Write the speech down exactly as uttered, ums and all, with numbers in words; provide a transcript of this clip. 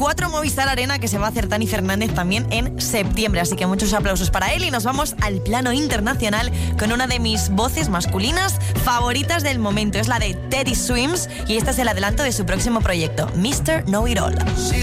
veinticuatro Movistar Arena, que se va a hacer Dani Fernández también en septiembre. Así que muchos aplausos para él y nos vamos al plano internacional con una de mis voces masculinas favoritas del momento. Es la de Teddy Swims y este es el adelanto de su próximo proyecto, mister Know It All.